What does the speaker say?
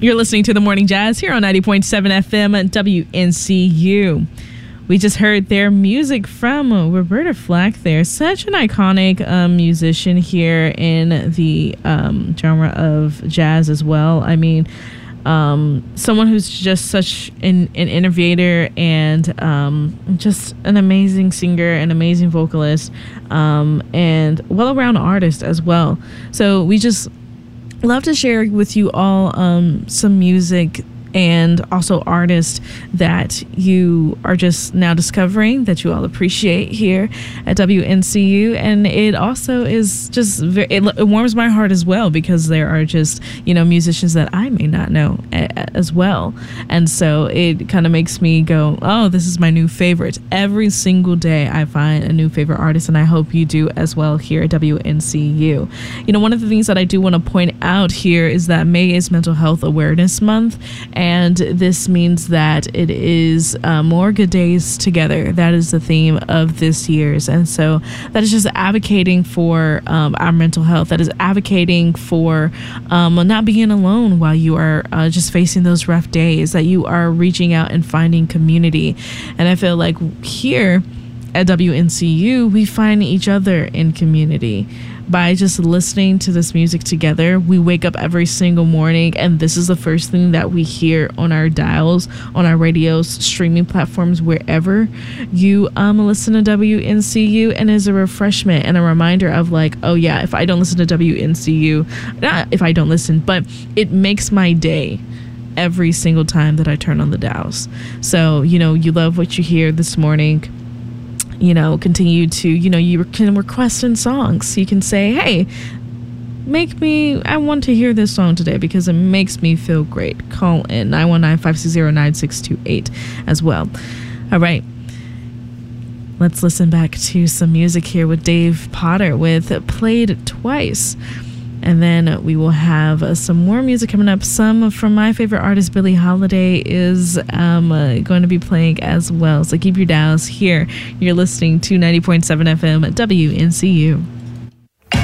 You're listening to The Morning Jazz here on 90.7 FM WNCU. We just heard their music from Roberta Flack there. Such an iconic musician here in the genre of jazz as well. I mean, someone who's just such an innovator and just an amazing singer, an amazing vocalist, and well-rounded artist as well. So we just love to share with you all some music and also artists that you are just now discovering that you all appreciate here at WNCU. And it also is just it warms my heart as well, because there are just, musicians that I may not know as well. And so it kind of makes me go, oh, this is my new favorite. Every single day I find a new favorite artist, and I hope you do as well here at WNCU. One of the things that I do want to point out here is that May is Mental Health Awareness Month, and this means that it is more good days together. That is the theme of this year's. And so that is just advocating for our mental health. That is advocating for not being alone while you are just facing those rough days, that you are reaching out and finding community. And I feel like here at WNCU, we find each other in community. By just listening to this music together, we wake up every single morning, and this is the first thing that we hear on our dials, on our radios, streaming platforms, wherever you listen to WNCU, and is a refreshment and a reminder of like, oh yeah, if I don't listen to WNCU, not if I don't listen, but it makes my day every single time that I turn on the dials. So, you love what you hear this morning. Continue to, you can request in songs. You can say, hey, I want to hear this song today because it makes me feel great. Call in 919-560-9628 as well. All right. Let's listen back to some music here with Dave Potter with Played Twice. And then we will have some more music coming up. Some from my favorite artist, Billie Holiday, is going to be playing as well. So keep your dials here. You're listening to 90.7 FM at WNCU.